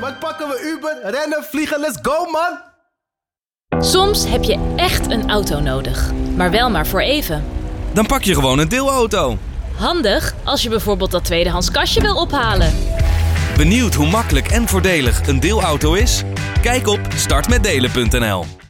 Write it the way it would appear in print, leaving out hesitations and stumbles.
Wat pakken we Uber, rennen, vliegen, let's go man! Soms heb je echt een auto nodig, maar wel maar voor even. Dan pak je gewoon een deelauto. Handig als je bijvoorbeeld dat tweedehands kastje wil ophalen. Benieuwd hoe makkelijk en voordelig een deelauto is? Kijk op startmetdelen.nl.